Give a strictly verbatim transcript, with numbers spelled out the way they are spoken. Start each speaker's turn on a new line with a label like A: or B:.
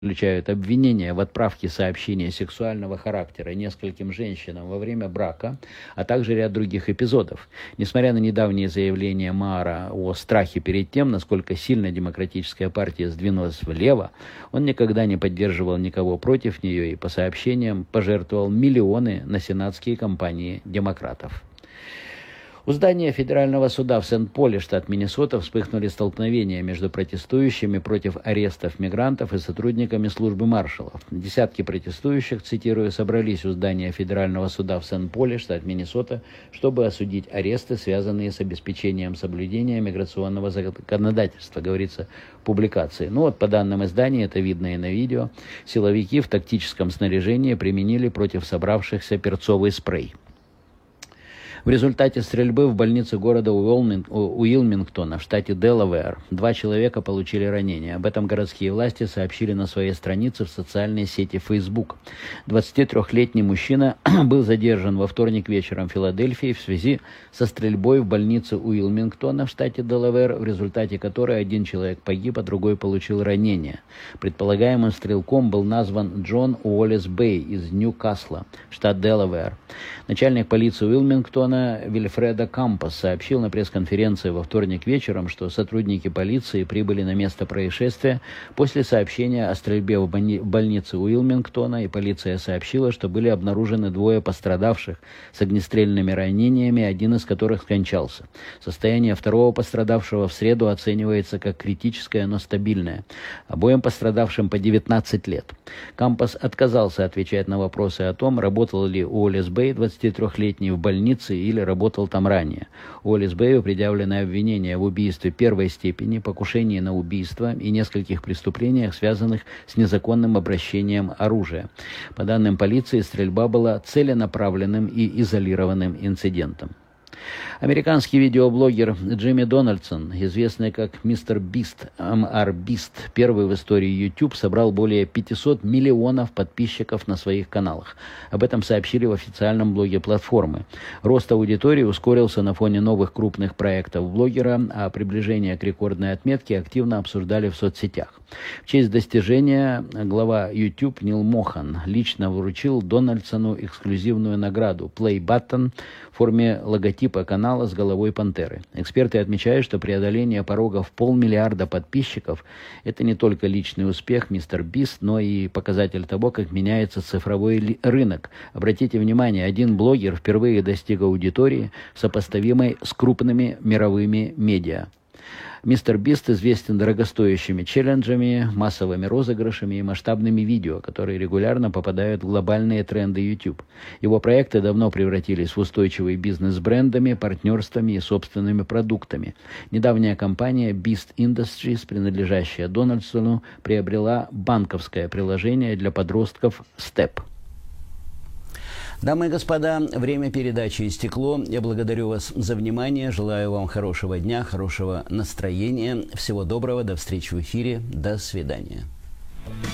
A: включают обвинения в отправке сообщения сексуального характера нескольким женщинам во время брака, а также ряд других эпизодов. Несмотря на недавние заявления Маара о страхе перед тем, насколько сильно демократическая партия сдвинулась влево, он никогда не поддерживал никого против нее и, по сообщениям, пожертвовал миллионы на сенатские кампании демократов. У здания федерального суда в Сент-Поле, штат Миннесота, вспыхнули столкновения между протестующими против арестов мигрантов и сотрудниками службы маршалов. Десятки протестующих, цитирую, собрались у здания федерального суда в Сент-Поле, штат Миннесота, чтобы осудить аресты, связанные с обеспечением соблюдения миграционного законодательства, говорится в публикации. Ну вот, по данным издания, это видно и на видео, силовики в тактическом снаряжении применили против собравшихся перцовый спрей. В результате стрельбы в больнице города Уилмингтона в штате Делавэр два человека получили ранения. Об этом городские власти сообщили на своей странице в социальной сети Facebook. двадцатитрёхлетний мужчина был задержан во вторник вечером в Филадельфии в связи со стрельбой в больнице Уилмингтона в штате Делавэр, в результате которой один человек погиб, а другой получил ранение. Предполагаемым стрелком был назван Джон Уоллес Бэй из Ньюкасла, штат Делавэр. Начальник полиции Уилмингтона Вильфредо Кампос сообщил на пресс-конференции во вторник вечером, что сотрудники полиции прибыли на место происшествия после сообщения о стрельбе в больнице Уилмингтона, и полиция сообщила, что были обнаружены двое пострадавших с огнестрельными ранениями, один из которых скончался. Состояние второго пострадавшего в среду оценивается как критическое, но стабильное. Обоим пострадавшим по девятнадцать лет. Кампос отказался отвечать на вопросы о том, работал ли Уоллес Бэй, двадцатитрёхлетний, в больнице или работал там ранее. Уоллес Бэю предъявлены обвинения в убийстве первой степени, покушении на убийство и нескольких преступлениях, связанных с незаконным обращением оружия. По данным полиции, стрельба была целенаправленным и изолированным инцидентом. Американский видеоблогер Джимми Дональдсон, известный как мистер Бист, эм ар Бист, первый в истории YouTube, собрал более пятисот миллионов подписчиков на своих каналах. Об этом сообщили в официальном блоге платформы. Рост аудитории ускорился на фоне новых крупных проектов блогера, а приближение к рекордной отметке активно обсуждали в соцсетях. В честь достижения глава YouTube Нил Мохан лично вручил Дональдсону эксклюзивную награду Play Button в форме логотипа канала с головой пантеры. Эксперты отмечают, что преодоление порога в полмиллиарда подписчиков – это не только личный успех мистер Бист, но и показатель того, как меняется цифровой рынок. Обратите внимание, один блогер впервые достиг аудитории, сопоставимой с крупными мировыми медиа. Мистер Бист известен дорогостоящими челленджами, массовыми розыгрышами и масштабными видео, которые регулярно попадают в глобальные тренды YouTube. Его проекты давно превратились в устойчивый бизнес с брендами, партнерствами и собственными продуктами. Недавняя компания Beast Industries, принадлежащая Дональдсону, приобрела банковское приложение для подростков Step. Дамы и господа, время передачи истекло. Я благодарю вас за внимание. Желаю вам хорошего дня, хорошего настроения. Всего доброго. До встречи в эфире. До свидания.